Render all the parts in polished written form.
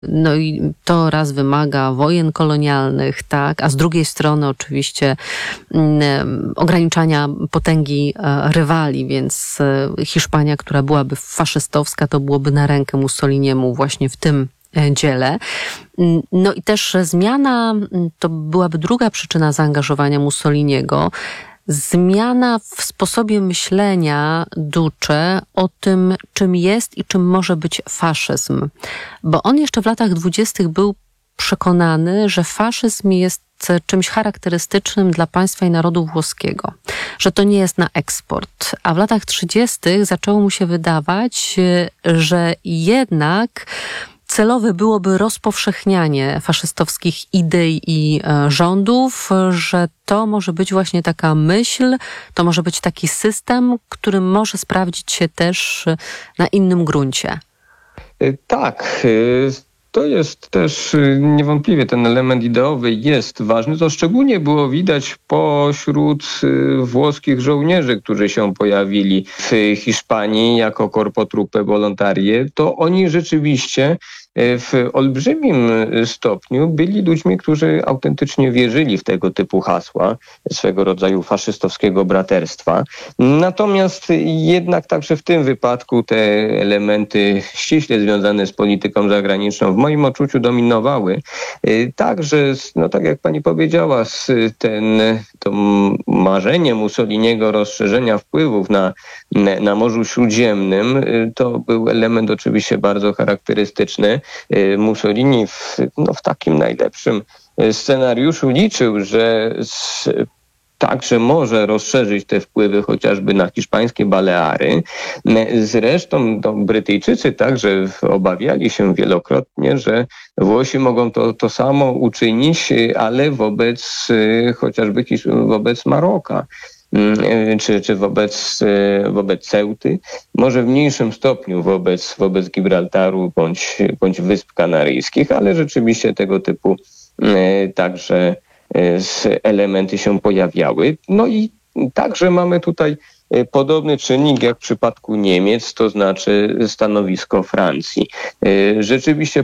No i to raz wymaga wojen kolonialnych, tak, a z drugiej strony oczywiście ograniczania potęgi rywali, więc Hiszpania, która byłaby faszystowska, to byłoby na rękę Mussoliniemu właśnie w tym dziele. No i też zmiana, to byłaby druga przyczyna zaangażowania Mussoliniego, zmiana w sposobie myślenia Duce o tym, czym jest i czym może być faszyzm. Bo on jeszcze w latach 20. był przekonany, że faszyzm jest czymś charakterystycznym dla państwa i narodu włoskiego, że to nie jest na eksport. A w latach 30. zaczęło mu się wydawać, że jednak celowe byłoby rozpowszechnianie faszystowskich idei i rządów, że to może być właśnie taka myśl, to może być taki system, który może sprawdzić się też na innym gruncie. Tak, to jest też niewątpliwie ten element ideowy jest ważny. To szczególnie było widać pośród włoskich żołnierzy, którzy się pojawili w Hiszpanii jako corpo truppe volontarie. To oni rzeczywiście w olbrzymim stopniu byli ludźmi, którzy autentycznie wierzyli w tego typu hasła, swego rodzaju faszystowskiego braterstwa. Natomiast jednak także w tym wypadku te elementy ściśle związane z polityką zagraniczną w moim odczuciu dominowały. Także, no tak jak pani powiedziała, to marzenie Mussoliniego rozszerzenia wpływów na Morzu Śródziemnym to był element oczywiście bardzo charakterystyczny. Mussolini w takim najlepszym scenariuszu liczył, że także może rozszerzyć te wpływy chociażby na hiszpańskie Baleary. Zresztą Brytyjczycy także obawiali się wielokrotnie, że Włosi mogą to samo uczynić, ale chociażby wobec Maroka. Czy wobec Ceuty, może w mniejszym stopniu wobec Gibraltaru bądź Wysp Kanaryjskich, ale rzeczywiście tego typu także elementy się pojawiały. No i także mamy tutaj podobny czynnik jak w przypadku Niemiec, to znaczy stanowisko Francji. Rzeczywiście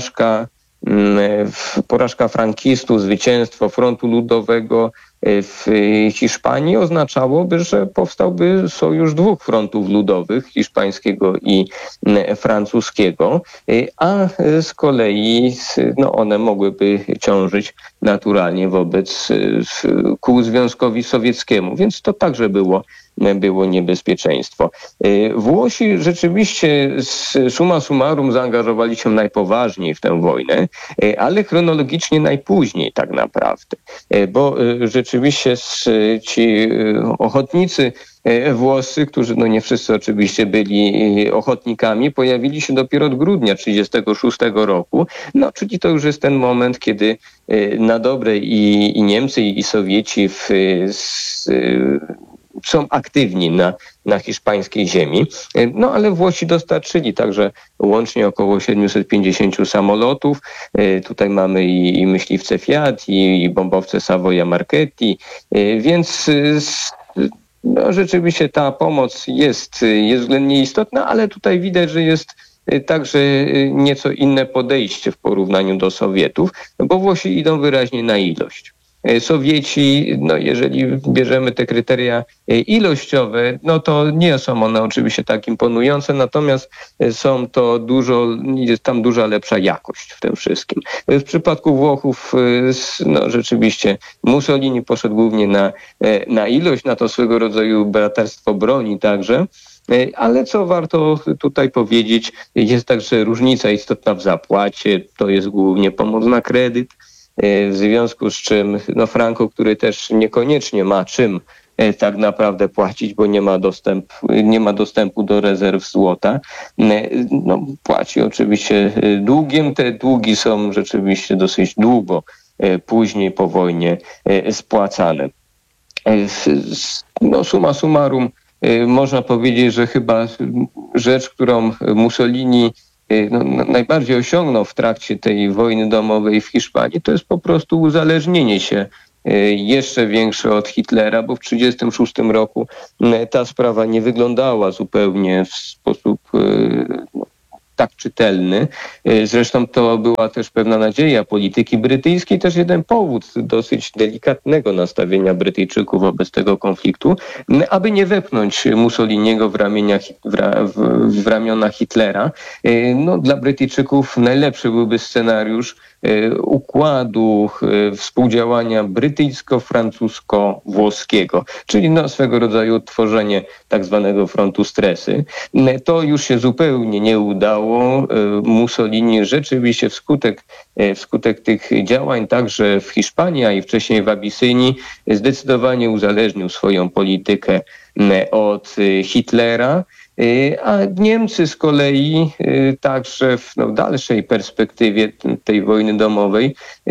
porażka frankistów, zwycięstwo Frontu Ludowego w Hiszpanii oznaczałoby, że powstałby sojusz dwóch frontów ludowych, hiszpańskiego i francuskiego, a z kolei one mogłyby ciążyć naturalnie ku Związkowi Sowieckiemu, więc to także było niebezpieczeństwo. Włosi rzeczywiście summa summarum zaangażowali się najpoważniej w tę wojnę, ale chronologicznie najpóźniej tak naprawdę, bo rzeczywiście ci ochotnicy włoscy, którzy nie wszyscy oczywiście byli ochotnikami, pojawili się dopiero od grudnia 1936 roku, czyli to już jest ten moment, kiedy na dobre i Niemcy i Sowieci są aktywni na hiszpańskiej ziemi. Ale Włosi dostarczyli także łącznie około 750 samolotów. Tutaj mamy i myśliwce Fiat, i bombowce Savoia Marchetti, więc rzeczywiście ta pomoc jest względnie istotna, ale tutaj widać, że jest także nieco inne podejście w porównaniu do Sowietów, bo Włosi idą wyraźnie na ilość. Sowieci, jeżeli bierzemy te kryteria ilościowe, to nie są one oczywiście tak imponujące, natomiast jest tam duża lepsza jakość w tym wszystkim. W przypadku Włochów rzeczywiście Mussolini poszedł głównie na ilość, na to swego rodzaju braterstwo broni także. Ale co warto tutaj powiedzieć, jest także różnica istotna w zapłacie, to jest głównie pomoc na kredyt, w związku z czym Franco, który też niekoniecznie ma czym tak naprawdę płacić, bo nie ma dostępu do rezerw złota, płaci oczywiście długiem. Te długi są rzeczywiście dosyć długo później po wojnie spłacane. Summa summarum można powiedzieć, że chyba rzecz, którą Mussolini najbardziej osiągnął w trakcie tej wojny domowej w Hiszpanii, to jest po prostu uzależnienie się jeszcze większe od Hitlera, bo w 1936 roku ta sprawa nie wyglądała zupełnie w sposób tak czytelny. Zresztą to była też pewna nadzieja polityki brytyjskiej, też jeden powód dosyć delikatnego nastawienia Brytyjczyków wobec tego konfliktu, aby nie wepchnąć Mussoliniego w ramiona Hitlera. No, dla Brytyjczyków najlepszy byłby scenariusz układu współdziałania brytyjsko-francusko-włoskiego, czyli swego rodzaju tworzenie tak zwanego frontu stresy. To już się zupełnie nie udało. Mussolini rzeczywiście wskutek tych działań także w Hiszpanii, a i wcześniej w Abisynii zdecydowanie uzależnił swoją politykę od Hitlera. A Niemcy z kolei także w dalszej perspektywie tej wojny domowej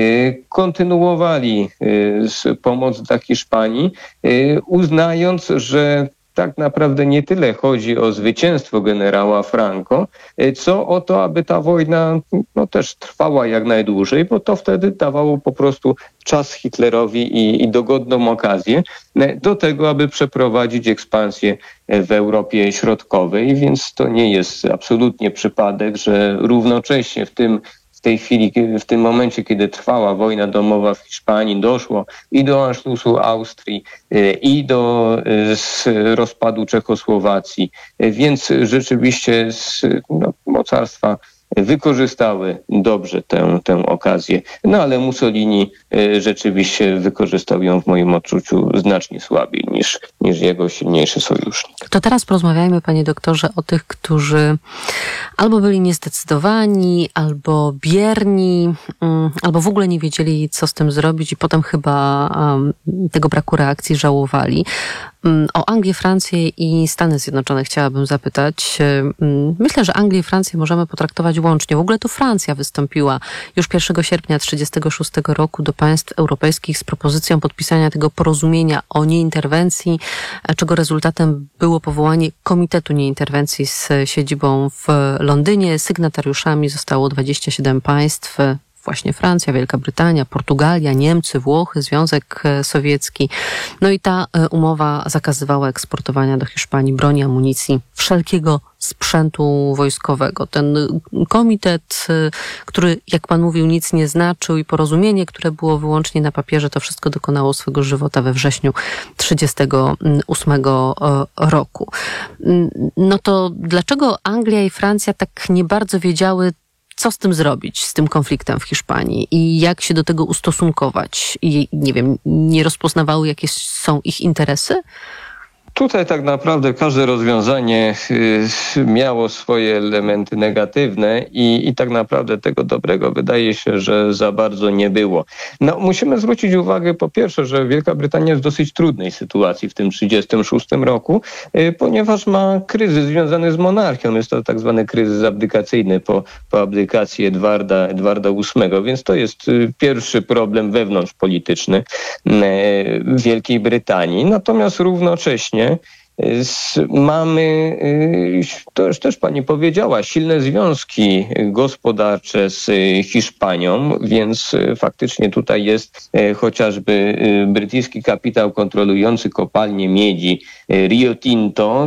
kontynuowali pomoc dla Hiszpanii, uznając, że tak naprawdę nie tyle chodzi o zwycięstwo generała Franco, co o to, aby ta wojna też trwała jak najdłużej, bo to wtedy dawało po prostu czas Hitlerowi i dogodną okazję do tego, aby przeprowadzić ekspansję w Europie Środkowej, więc to nie jest absolutnie przypadek, że równocześnie w tej chwili, w tym momencie, kiedy trwała wojna domowa w Hiszpanii, doszło i do Anschlussu Austrii, i do rozpadu Czechosłowacji. Więc rzeczywiście mocarstwa wykorzystały dobrze tę okazję. No ale Mussolini rzeczywiście wykorzystał ją w moim odczuciu znacznie słabiej niż jego silniejszy sojusznik. To teraz porozmawiajmy, panie doktorze, o tych, którzy albo byli niezdecydowani, albo bierni, albo w ogóle nie wiedzieli, co z tym zrobić i potem chyba tego braku reakcji żałowali. O Anglię, Francję i Stany Zjednoczone chciałabym zapytać. Myślę, że Anglię i Francję możemy potraktować łącznie. W ogóle to Francja wystąpiła już 1 sierpnia 1936 roku do państw europejskich z propozycją podpisania tego porozumienia o nieinterwencji, czego rezultatem było powołanie Komitetu Nieinterwencji z siedzibą w Londynie. Sygnatariuszami zostało 27 państw, właśnie Francja, Wielka Brytania, Portugalia, Niemcy, Włochy, Związek Sowiecki. No i ta umowa zakazywała eksportowania do Hiszpanii broni, amunicji, wszelkiego sprzętu wojskowego. Ten komitet, który, jak pan mówił, nic nie znaczył i porozumienie, które było wyłącznie na papierze, to wszystko dokonało swego żywota we wrześniu 1938 roku. No to dlaczego Anglia i Francja tak nie bardzo wiedziały, co z tym zrobić, z tym konfliktem w Hiszpanii i jak się do tego ustosunkować? I nie wiem, nie rozpoznawały, jakie są ich interesy? Tutaj tak naprawdę każde rozwiązanie miało swoje elementy negatywne i tak naprawdę tego dobrego wydaje się, że za bardzo nie było. No, musimy zwrócić uwagę po pierwsze, że Wielka Brytania jest w dosyć trudnej sytuacji w tym 1936 roku, ponieważ ma kryzys związany z monarchią. Jest to tak zwany kryzys abdykacyjny po abdykacji Edwarda VIII, więc to jest pierwszy problem wewnątrzpolityczny Wielkiej Brytanii. Natomiast równocześnie mamy, to już też pani powiedziała, silne związki gospodarcze z Hiszpanią, więc faktycznie tutaj jest chociażby brytyjski kapitał kontrolujący kopalnię miedzi Rio Tinto.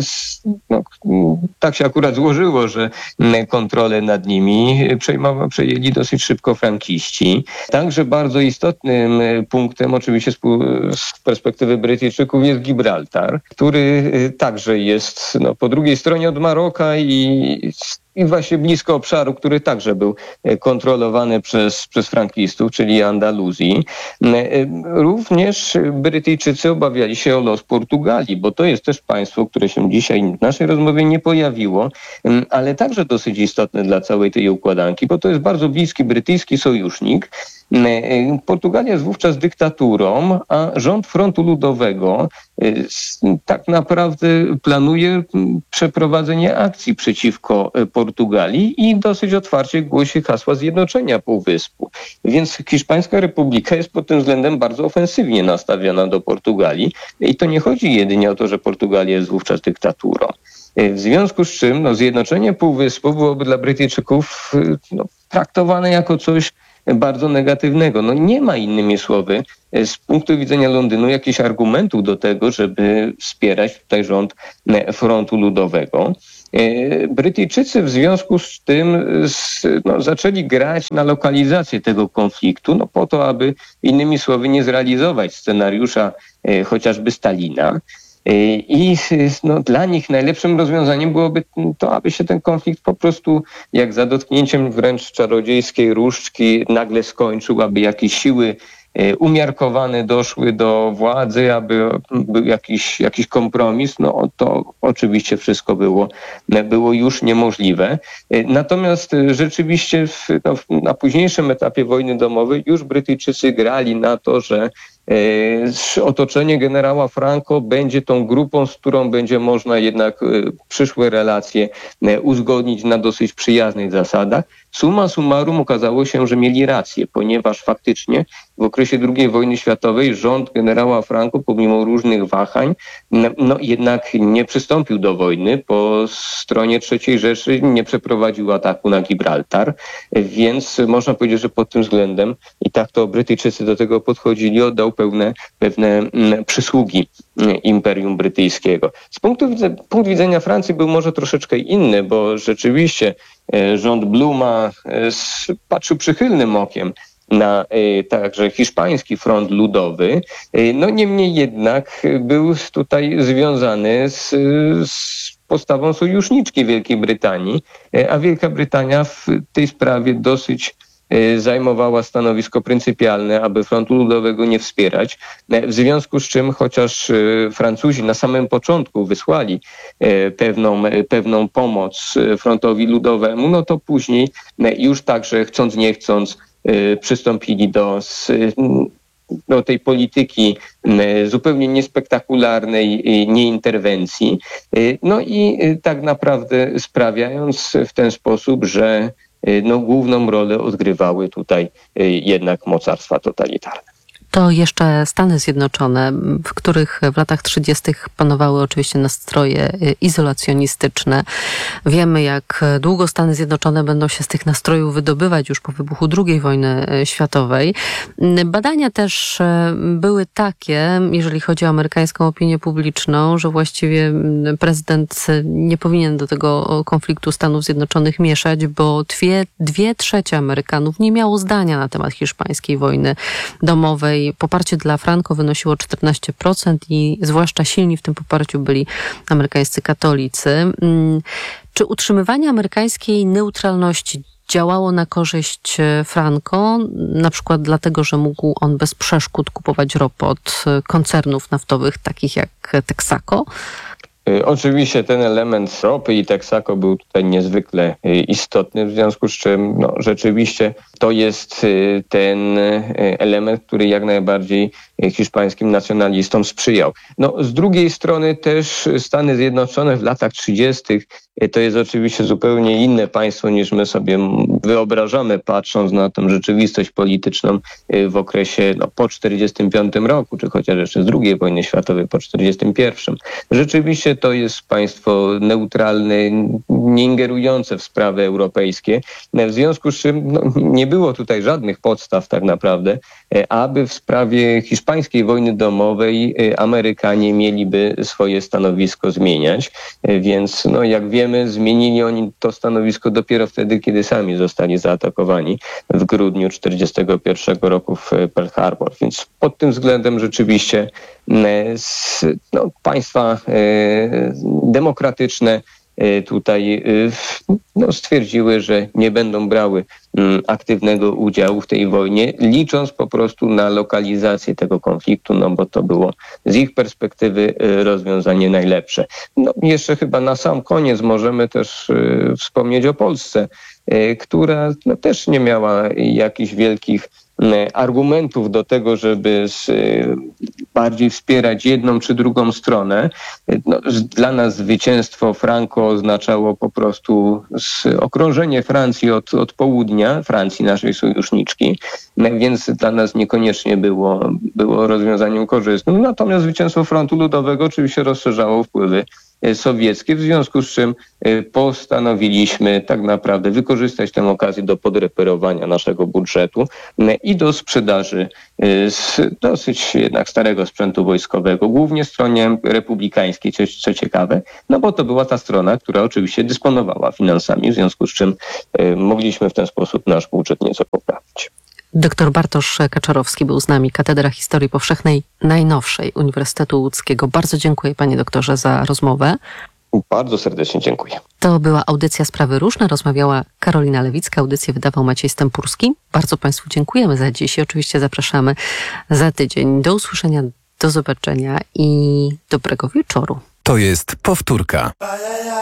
Tak się akurat złożyło, że kontrolę nad nimi przejęli dosyć szybko frankiści. Także bardzo istotnym punktem, oczywiście z perspektywy Brytyjczyków, jest Gibraltar, który także jest po drugiej stronie od Maroka i właśnie blisko obszaru, który także był kontrolowany przez frankistów, czyli Andaluzji. Również Brytyjczycy obawiali się o los Portugalii, bo to jest też państwo, które się dzisiaj w naszej rozmowie nie pojawiło, ale także dosyć istotne dla całej tej układanki, bo to jest bardzo bliski brytyjski sojusznik. Portugalia jest wówczas dyktaturą, a rząd Frontu Ludowego tak naprawdę planuje przeprowadzenie akcji przeciwko Portugalii i dosyć otwarcie głosi hasła zjednoczenia Półwyspu. Więc Hiszpańska Republika jest pod tym względem bardzo ofensywnie nastawiona do Portugalii i to nie chodzi jedynie o to, że Portugalia jest wówczas dyktaturą. W związku z czym zjednoczenie Półwyspu byłoby dla Brytyjczyków traktowane jako coś bardzo negatywnego. Nie ma, innymi słowy, z punktu widzenia Londynu jakichś argumentów do tego, żeby wspierać tutaj rząd Frontu Ludowego. Brytyjczycy w związku z tym zaczęli grać na lokalizację tego konfliktu, po to, aby innymi słowy nie zrealizować scenariusza chociażby Stalina. I dla nich najlepszym rozwiązaniem byłoby to, aby się ten konflikt po prostu jak za dotknięciem wręcz czarodziejskiej różdżki nagle skończył, aby jakieś siły umiarkowane doszły do władzy, aby był jakiś kompromis, to oczywiście wszystko było już niemożliwe. Natomiast rzeczywiście na późniejszym etapie wojny domowej już Brytyjczycy grali na to, że otoczenie generała Franco będzie tą grupą, z którą będzie można jednak przyszłe relacje uzgodnić na dosyć przyjaznych zasadach. Summa summarum okazało się, że mieli rację, ponieważ faktycznie w okresie II wojny światowej rząd generała Franco, pomimo różnych wahań, jednak nie przystąpił do wojny. Po stronie III Rzeszy nie przeprowadził ataku na Gibraltar, więc można powiedzieć, że pod tym względem i tak to Brytyjczycy do tego podchodzili, oddał pewne przysługi Imperium Brytyjskiego. Z punktu widzenia Francji był może troszeczkę inny, bo rzeczywiście rząd Bluma patrzył przychylnym okiem na także hiszpański front ludowy. Niemniej jednak był tutaj związany z postawą sojuszniczki Wielkiej Brytanii, a Wielka Brytania w tej sprawie dosyć zajmowała stanowisko pryncypialne, aby frontu ludowego nie wspierać. W związku z czym, chociaż Francuzi na samym początku wysłali pewną pomoc frontowi ludowemu, to później już także chcąc nie chcąc przystąpili do tej polityki zupełnie niespektakularnej nieinterwencji. I tak naprawdę sprawiając w ten sposób, że główną rolę odgrywały tutaj jednak mocarstwa totalitarne. To jeszcze Stany Zjednoczone, w których w latach 30. panowały oczywiście nastroje izolacjonistyczne. Wiemy, jak długo Stany Zjednoczone będą się z tych nastrojów wydobywać już po wybuchu II wojny światowej. Badania też były takie, jeżeli chodzi o amerykańską opinię publiczną, że właściwie prezydent nie powinien do tego konfliktu Stanów Zjednoczonych mieszać, bo dwie trzecie Amerykanów nie miało zdania na temat hiszpańskiej wojny domowej. Poparcie dla Franco wynosiło 14% i zwłaszcza silni w tym poparciu byli amerykańscy katolicy. Czy utrzymywanie amerykańskiej neutralności działało na korzyść Franco, na przykład dlatego, że mógł on bez przeszkód kupować ropę od koncernów naftowych takich jak Texaco? Oczywiście ten element ropy i Texaco był tutaj niezwykle istotny, w związku z czym rzeczywiście to jest ten element, który jak najbardziej hiszpańskim nacjonalistom sprzyjał. Z drugiej strony też Stany Zjednoczone w latach 30. to jest oczywiście zupełnie inne państwo niż my sobie wyobrażamy, patrząc na tę rzeczywistość polityczną w okresie po 1945 roku, czy chociaż jeszcze z II wojny światowej po 1941. Rzeczywiście to jest państwo neutralne, nie ingerujące w sprawy europejskie, w związku z czym nie było tutaj żadnych podstaw tak naprawdę, aby w sprawie hiszpańskiej wojny domowej Amerykanie mieliby swoje stanowisko zmieniać, więc jak wiemy, zmienili oni to stanowisko dopiero wtedy, kiedy sami zostali zaatakowani w grudniu 1941 roku w Pearl Harbor, więc pod tym względem rzeczywiście państwa demokratyczne tutaj stwierdziły, że nie będą brały aktywnego udziału w tej wojnie, licząc po prostu na lokalizację tego konfliktu, bo to było z ich perspektywy rozwiązanie najlepsze. Jeszcze chyba na sam koniec możemy też wspomnieć o Polsce, która też nie miała jakichś wielkich argumentów do tego, żeby bardziej wspierać jedną czy drugą stronę. Dla nas zwycięstwo Franco oznaczało po prostu okrążenie Francji od południa, Francji naszej sojuszniczki, więc dla nas niekoniecznie było rozwiązaniem korzystnym. Natomiast zwycięstwo Frontu Ludowego oczywiście rozszerzało wpływy sowieckie, w związku z czym postanowiliśmy tak naprawdę wykorzystać tę okazję do podreperowania naszego budżetu i do sprzedaży dosyć jednak starego sprzętu wojskowego, głównie stronie republikańskiej, co ciekawe, no bo to była ta strona, która oczywiście dysponowała finansami, w związku z czym mogliśmy w ten sposób nasz budżet nieco poprawić. Doktor Bartosz Kaczorowski był z nami, Katedra Historii Powszechnej najnowszej Uniwersytetu Łódzkiego. Bardzo dziękuję, panie doktorze, za rozmowę. Bardzo serdecznie dziękuję. To była audycja Sprawy Różne. Rozmawiała Karolina Lewicka. Audycję wydawał Maciej Stępurski. Bardzo państwu dziękujemy za dziś i oczywiście zapraszamy za tydzień. Do usłyszenia, do zobaczenia i dobrego wieczoru. To jest powtórka.